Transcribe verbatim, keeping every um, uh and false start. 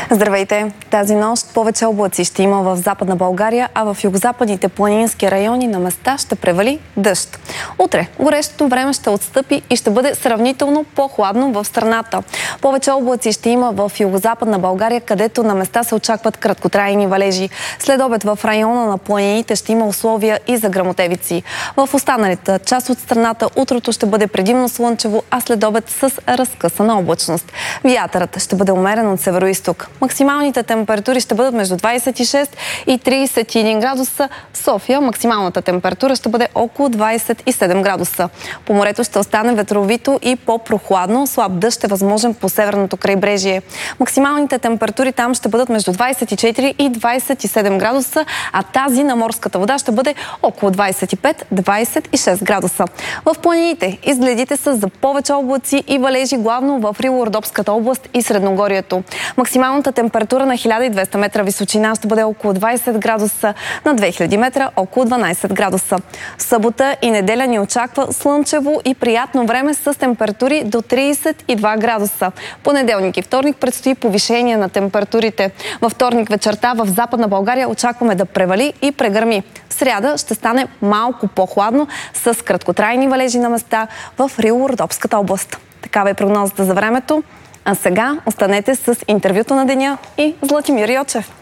Здравейте! Тази нощ повече облаци ще има в Западна България, а в югозападните планински райони на места ще превали дъжд. Утре горещото време ще отстъпи и ще бъде сравнително по-хладно в страната. Повече облаци ще има в югозападна България, където на места се очакват краткотрайни валежи. След обед в района на планините ще има условия и за гръмотевици. В останалата част от страната утрото ще бъде предимно слънчево, а след обед с разкъсана облачност. Вятърът ще бъде умерен от североизток. Максималните температури ще бъдат между двадесет и шест и тридесет и един градуса. В София максималната температура ще бъде около двадесет и седем градуса. По морето ще остане ветровито и по-прохладно. Слаб дъжд е възможен по северното крайбрежие. Максималните температури там ще бъдат между двадесет и четири и двадесет и седем градуса, а тази на морската вода ще бъде около двадесет и пет до двадесет и шест градуса. В планините изгледите са за повече облаци и валежи, главно в Рило-Родопската област и Средногорието. Максималната температура на хиляда и двеста метра височина ще бъде около двадесет градуса, на две хиляди метра около дванадесет градуса. В събота и неделя ни очаква слънчево и приятно време с температури до тридесет и два градуса. Понеделник и вторник предстои повишение на температурите. Във вторник вечерта в Западна България очакваме да превали и прегърми. В сряда ще стане малко по-хладно с краткотрайни валежи на места в Рило-Родопската област. Такава е прогнозата за времето. А сега останете с интервюто на деня и Златимир Йочев.